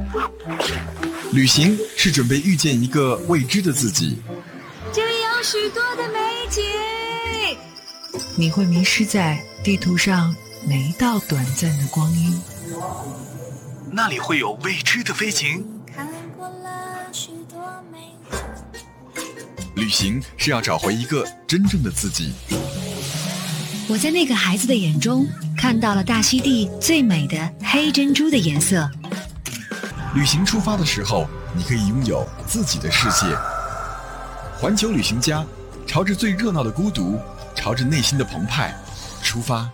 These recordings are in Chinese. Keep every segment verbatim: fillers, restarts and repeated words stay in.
旅行是准备遇见一个未知的自己， 这里有许多的美景， 你会迷失在地图上每一道短暂的光阴， 那里会有未知的飞行。 看过了许多美景， 旅行是要找回一个真正的自己。 我在那个孩子的眼中看到了大溪地最美的黑珍珠的颜色。 旅行出发的时候，你可以拥有自己的世界。环球旅行家，朝着最热闹的孤独，朝着内心的澎湃出发。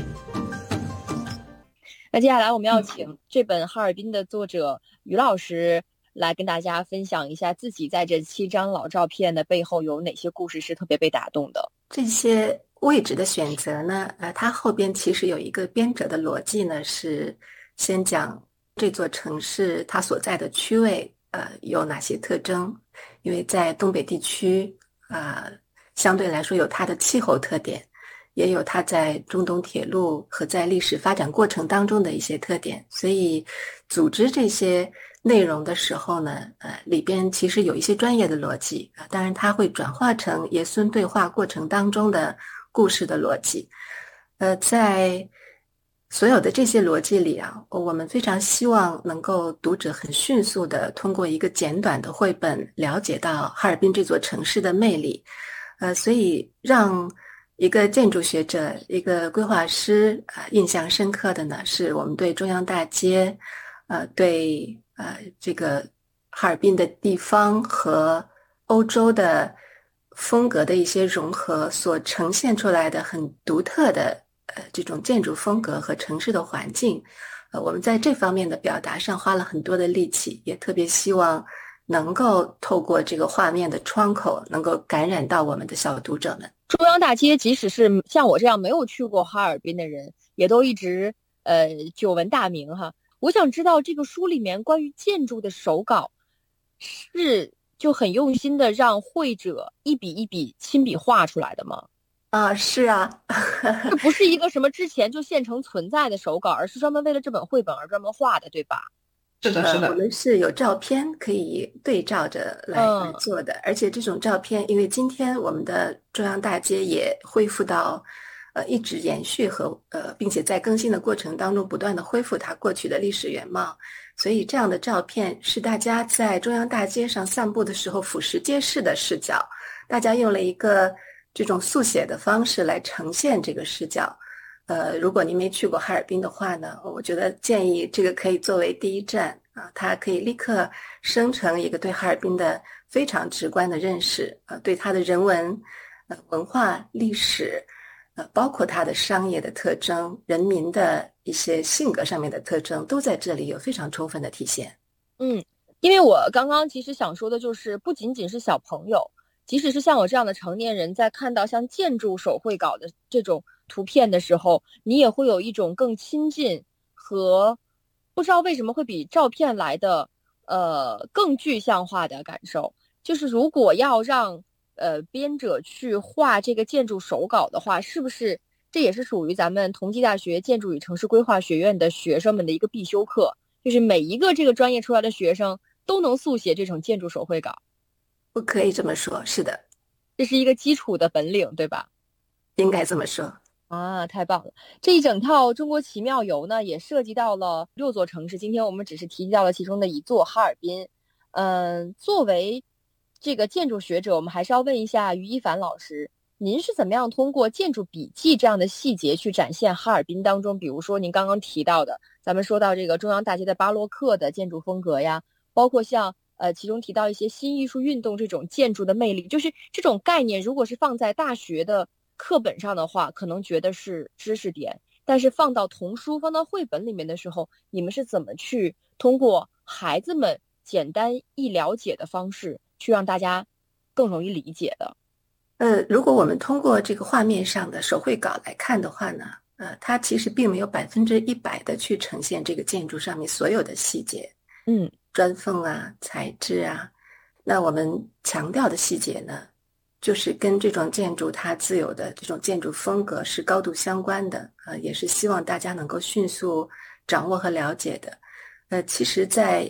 那接下来我们要请这本《哈尔滨》的作者于老师来跟大家分享一下自己在这七张老照片的背后有哪些故事是特别被打动的。 这些位置的选择呢，呃，它后边其实有一个编者的逻辑呢，是先讲这座城市它所在的区位呃有哪些特征，因为在东北地区呃相对来说有它的气候特点，也有它在中东铁路和在历史发展过程当中的一些特点，所以组织这些内容的时候呢，呃，里边其实有一些专业的逻辑啊、呃，当然它会转化成爷孙对话过程当中的故事的逻辑。呃，在所有的这些逻辑里啊，我们非常希望能够读者很迅速的通过一个简短的绘本了解到哈尔滨这座城市的魅力。呃，所以让一个建筑学者、一个规划师呃印象深刻的呢，是我们对中央大街呃对呃这个哈尔滨的地方和欧洲的风格的一些融合所呈现出来的很独特的呃这种建筑风格和城市的环境。呃我们在这方面的表达上花了很多的力气，也特别希望能够透过这个画面的窗口能够感染到我们的小读者们。 中央大街即使是像我这样没有去过哈尔滨的人，也都一直呃久闻大名哈。我想知道这个书里面关于建筑的手稿是就很用心的让绘者一笔一笔亲笔画出来的吗？ 啊，是啊， 这不是一个什么之前就现成存在的手稿，而是专门为了这本绘本而专门画的，对吧？ 是的，是的、 呃、我们是有照片可以对照着来、嗯、来做的，而且这种照片，因为今天我们的中央大街也恢复到呃一直延续和呃，并且在更新的过程当中不断的恢复它过去的历史原貌，所以这样的照片是大家在中央大街上散步的时候俯拾皆是的视角，大家用了一个这种速写的方式来呈现这个视角。呃，如果您没去过哈尔滨的话呢，我觉得建议这个可以作为第一站啊，它可以立刻生成一个对哈尔滨的非常直观的认识，呃，对它的人文、呃文化、历史，呃，包括它的商业的特征、人民的一些性格上面的特征，都在这里有非常充分的体现。 嗯，因为我刚刚其实想说的就是，不仅仅是小朋友，即使是像我这样的成年人，在看到像建筑手绘稿的这种图片的时候，你也会有一种更亲近和不知道为什么会比照片来的呃更具象化的感受。就是如果要让呃编者去画这个建筑手稿的话，是不是这也是属于咱们同济大学建筑与城市规划学院的学生们的一个必修课，就是每一个这个专业出来的学生都能速写这种建筑手绘稿？ 不可以这么说，是的， 这是一个基础的本领，对吧？ 应该这么说啊，太棒了！这一整套中国奇妙游呢，也涉及到了六座城市。今天我们只是提及到了其中的一座哈尔滨。嗯，作为这个建筑学者，我们还是要问一下于一凡老师，您是怎么样通过建筑笔记这样的细节去展现哈尔滨当中，比如说您刚刚提到的，咱们说到这个中央大街的巴洛克的建筑风格呀，包括像呃其中提到一些新艺术运动这种建筑的魅力，就是这种概念，如果是放在大学的课本上的话，可能觉得是知识点，但是放到童书、放到绘本里面的时候，你们是怎么去通过孩子们简单易了解的方式，去让大家更容易理解的？ 呃，如果我们通过这个画面上的手绘稿来看的话呢，呃，它其实并没有百分之一百的去呈现这个建筑上面所有的细节， 嗯， 砖缝啊、材质啊，那我们强调的细节呢，就是跟这种建筑它自有的这种建筑风格是高度相关的，呃，也是希望大家能够迅速掌握和了解的。呃，其实在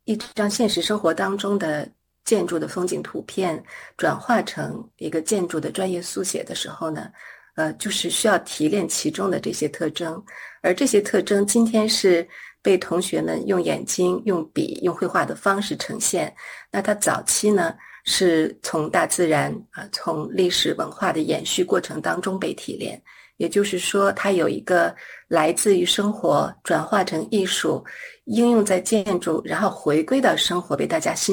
一张现实生活当中的建筑的风景图片转化成一个建筑的专业速写的时候呢，呃，就是需要提炼其中的这些特征，而这些特征今天是被同学们用眼睛、用笔、用绘画的方式呈现。那它早期呢，是从大自然啊、呃，从历史文化的延续过程当中被提炼。也就是说，它有一个来自于生活转化成艺术，应用在建筑，然后回归到生活被大家欣